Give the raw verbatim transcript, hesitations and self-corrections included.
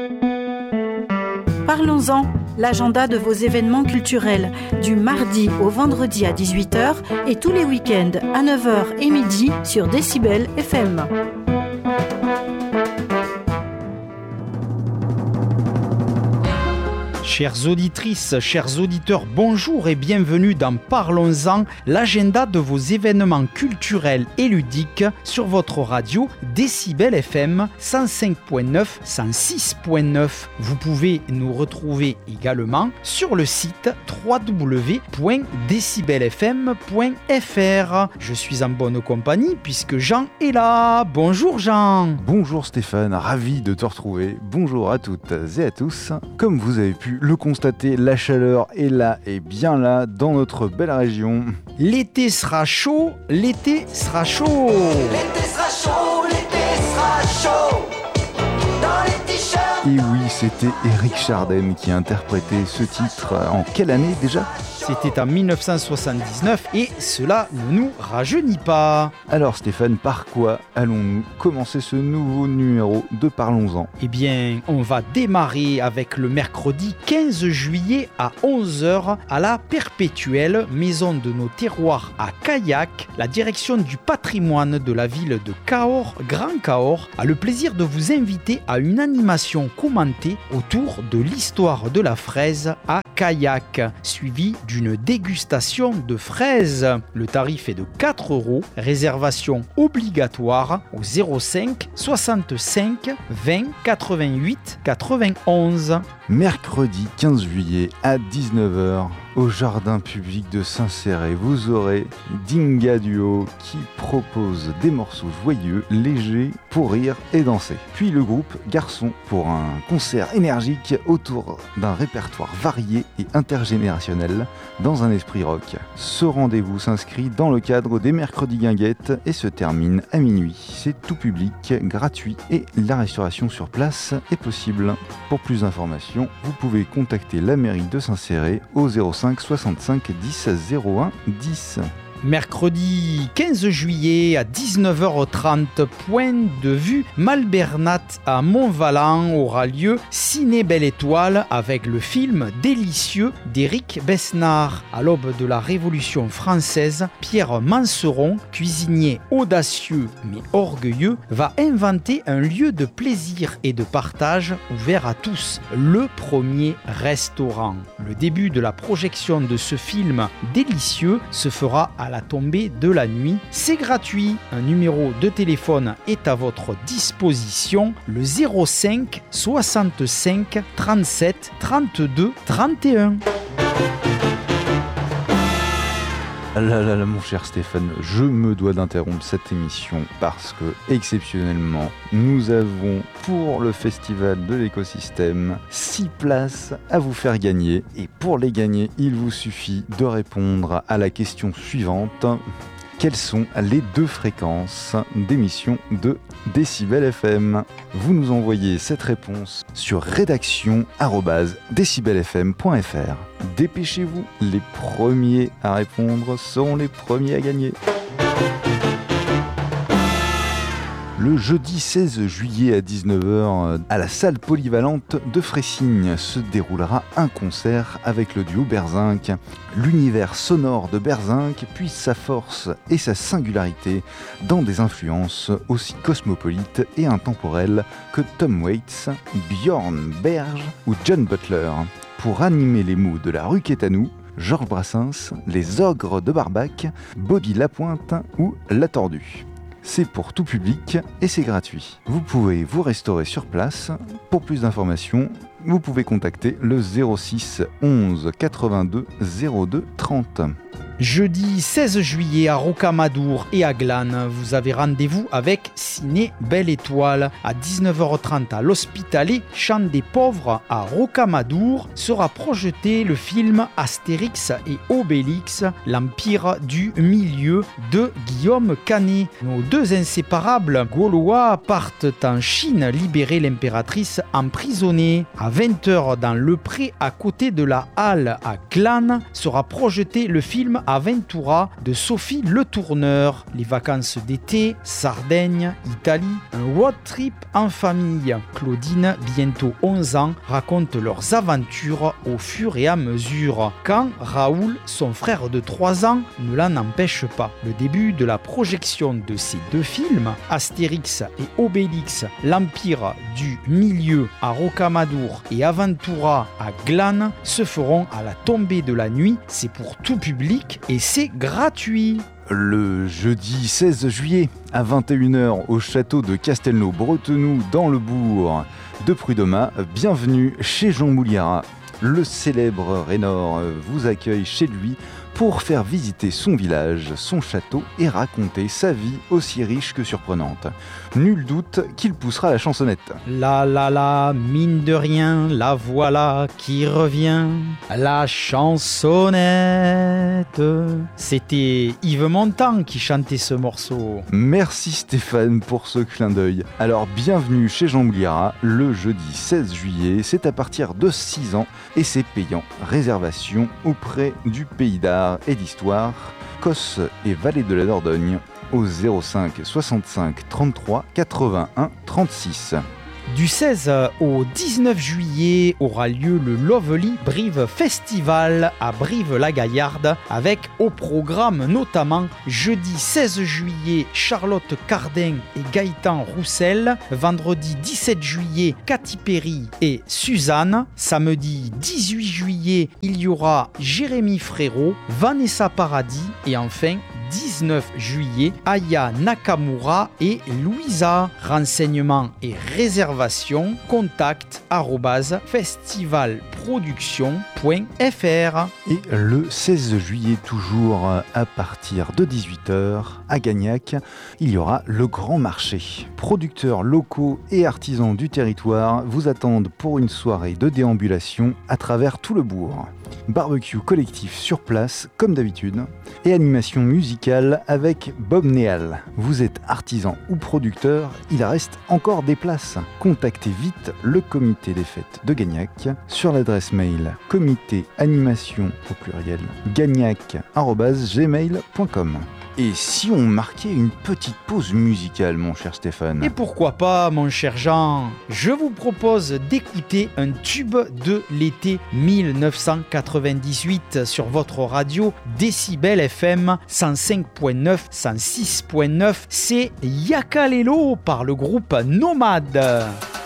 Parlons-en, l'agenda de vos événements culturels, du mardi au vendredi à dix-huit heures et tous les week-ends à neuf heures et midi sur Décibel F M. Chères auditrices, chers auditeurs, bonjour et bienvenue dans Parlons-en, l'agenda de vos événements culturels et ludiques sur votre radio Décibel F M cent cinq point neuf, cent six point neuf. Vous pouvez nous retrouver également sur le site w w w point décibel f m point f r. Je suis en bonne compagnie puisque Jean est là. Bonjour Jean. Bonjour Stéphane, ravi de te retrouver. Bonjour à toutes et à tous. Comme vous avez pu le constater, la chaleur est là et bien là dans notre belle région. L'été sera chaud, l'été sera chaud. L'été sera chaud, l'été sera chaud. Dans les t-shirts. Et oui, c'était Éric Chardin qui interprétait ce titre en quelle année déjà ? C'était en dix-neuf cent soixante-dix-neuf et cela ne nous rajeunit pas. Alors Stéphane, par quoi allons-nous commencer ce nouveau numéro de Parlons-en ? Eh bien, on va démarrer avec le mercredi quinze juillet à onze heures à la Perpétuelle, maison de nos terroirs à Caillac. La direction du patrimoine de la ville de Cahors, Grand Cahors, a le plaisir de vous inviter à une animation commentée autour de l'histoire de la fraise à Caillac, suivie d'une dégustation de fraises. Le tarif est de quatre euros, réservation obligatoire au zéro cinq soixante-cinq vingt quatre-vingt-huit quatre-vingt-onze. Mercredi quinze juillet à dix-neuf heures, au jardin public de Saint-Céré, vous aurez Dinga Duo qui propose des morceaux joyeux, légers pour rire et danser. Puis le groupe Garçon pour un concert énergique autour d'un répertoire varié et intergénérationnel dans un esprit rock. Ce rendez-vous s'inscrit dans le cadre des Mercredis Guinguettes et se termine à minuit. C'est tout public, gratuit et la restauration sur place est possible. Pour plus d'informations, vous pouvez contacter la mairie de Saint-Céré au zéro cinq soixante-cinq dix zéro un dix. Mercredi quinze juillet à dix-neuf heures trente, point de vue Malbernat à Montvalent aura lieu Ciné Belle Étoile avec le film Délicieux d'Éric Besnard. À l'aube de la Révolution française, Pierre Manceron, cuisinier audacieux mais orgueilleux, va inventer un lieu de plaisir et de partage ouvert à tous, le premier restaurant. Le début de la projection de ce film délicieux se fera à la tombée de la nuit. C'est gratuit. Un numéro de téléphone est à votre disposition, le zéro cinq soixante-cinq trente-sept trente-deux trente et un. Là, là, là, mon cher Stéphane, je me dois d'interrompre cette émission parce que, exceptionnellement, nous avons pour le Festival de l'écosystème six places à vous faire gagner. Et pour les gagner, il vous suffit de répondre à la question suivante. Quelles sont les deux fréquences d'émission de Décibel F M ? Vous nous envoyez cette réponse sur rédaction arobase décibel f m point f r. Dépêchez-vous, les premiers à répondre seront les premiers à gagner. Le jeudi seize juillet à dix-neuf heures, à la salle polyvalente de Frécigne, se déroulera un concert avec le duo Berzinc. L'univers sonore de Berzinc puise sa force et sa singularité dans des influences aussi cosmopolites et intemporelles que Tom Waits, Björn Berg ou John Butler. Pour animer les mots de la rue Quétanou, Georges Brassens, les Ogres de Barbac, Bobby Lapointe ou La Tordue. C'est pour tout public et c'est gratuit. Vous pouvez vous restaurer sur place. Pour plus d'informations, vous pouvez contacter le zéro six onze quatre-vingt-deux zéro deux trente. Jeudi seize juillet à Rocamadour et à Glane, vous avez rendez-vous avec Ciné Belle Étoile. À dix-neuf heures trente à l'Hospitalet, Champ des Pauvres à Rocamadour, sera projeté le film Astérix et Obélix, l'Empire du Milieu de Guillaume Canet. Nos deux inséparables Gaulois partent en Chine libérer l'impératrice emprisonnée. À vingt heures dans le Pré, à côté de la Halle à Glane, sera projeté le film Aventura de Sophie Le Tourneur. Les vacances d'été, Sardaigne, Italie, un road trip en famille. Claudine, bientôt onze ans, raconte leurs aventures au fur et à mesure. Quand Raoul, son frère de trois ans, ne l'en empêche pas. Le début de la projection de ces deux films, Astérix et Obélix, l'Empire du Milieu à Rocamadour et Aventura à Glane, se feront à la tombée de la nuit. C'est pour tout public et c'est gratuit. Le jeudi seize juillet à vingt et une heures au château de Castelnau-Bretenoux dans le bourg de Prud'Homas, bienvenue chez Jean Mouliera. Le célèbre Raynor vous accueille chez lui pour faire visiter son village, son château et raconter sa vie aussi riche que surprenante. Nul doute qu'il poussera la chansonnette. La la la, mine de rien, la voilà qui revient, la chansonnette. C'était Yves Montand qui chantait ce morceau. Merci Stéphane pour ce clin d'œil. Alors bienvenue chez Jean Mouliera, le jeudi seize juillet, c'est à partir de six ans et c'est payant. Réservation auprès du Pays d'Art et d'Histoire, Cos et Vallée de la Dordogne, au zéro cinq soixante-cinq trente-trois quatre-vingt-un trente-six. Du seize au dix-neuf juillet aura lieu le Lovely Brive Festival à Brive-la-Gaillarde avec au programme notamment jeudi seize juillet Charlotte Cardin et Gaëtan Roussel, vendredi dix-sept juillet Katy Perry et Suzanne, samedi dix-huit juillet il y aura Jérémy Frérot, Vanessa Paradis et enfin dix-neuf juillet, Aya Nakamura et Louisa. Renseignements et réservations, contact arobase festivalproduction point f r. Et le seize juillet, toujours à partir de dix-huit heures, à Gagnac, il y aura le Grand Marché. Producteurs locaux et artisans du territoire vous attendent pour une soirée de déambulation à travers tout le bourg. Barbecue collectif sur place, comme d'habitude, et animation musicale avec Bob Néal. Vous êtes artisan ou producteur, il reste encore des places. Contactez vite le comité des fêtes de Gagnac sur l'adresse mail comité animation au pluriel gagnac arobase gmail point com. Et si on marquait une petite pause musicale, mon cher Stéphane ? Et pourquoi pas, mon cher Jean ? Je vous propose d'écouter un tube de l'été mille neuf cent quatre-vingt-dix-huit sur votre radio Décibel F M cent cinq point neuf, cent six point neuf. C'est Yakalelo par le groupe Nomade.